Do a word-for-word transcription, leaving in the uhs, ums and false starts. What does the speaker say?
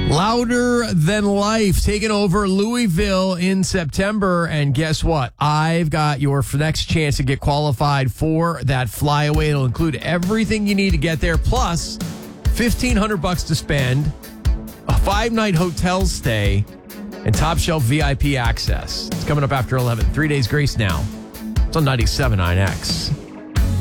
Louder Than Life taking over Louisville in September. And guess what? I've got your next chance to get qualified for that flyaway. It'll include everything you need to get there, plus fifteen hundred bucks to spend, a five-night hotel stay, and top shelf V I P access. It's coming up after eleven. Three days grace now. It's on ninety-seven point nine X.